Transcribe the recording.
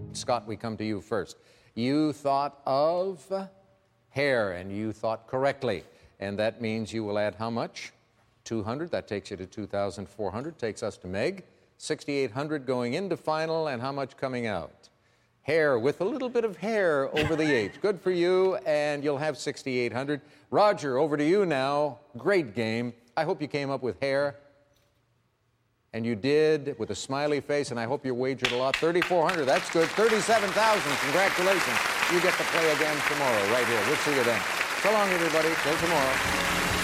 Scott, we come to you first. You thought of hair, and you thought correctly. And that means you will add how much? 200. That takes you to 2,400. Takes us to Meg. 6,800 going into final, and how much coming out? Hair, with a little bit of hair over the H. Good for you, and you'll have 6,800. Roger, over to you now. Great game. I hope you came up with hair. And you did, with a smiley face, and I hope you wagered a lot. 3,400, that's good. 37,000, congratulations. You get to play again tomorrow, right here. We'll see you then. So long, everybody. Till tomorrow.